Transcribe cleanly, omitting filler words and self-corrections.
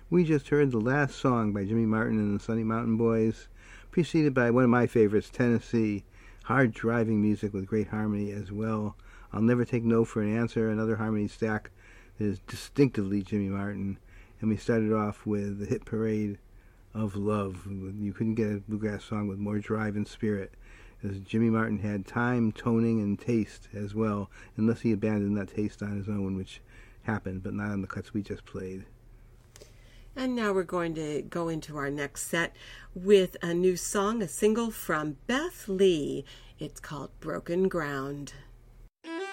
We just heard the last song by Jimmy Martin and the Sunny Mountain Boys, preceded by one of my favorites, Tennessee. Hard driving music with great harmony as well. I'll Never Take No for an Answer, another harmony stack that is distinctively Jimmy Martin. And we started off with the hit parade of Love. You couldn't get a bluegrass song with more drive and spirit, as Jimmy Martin had time, toning, and taste as well, unless he abandoned that taste on his own, which happened, but not on the cuts we just played. And now we're going to go into our next set with a new song, a single from Beth Lee. It's called Broken Ground.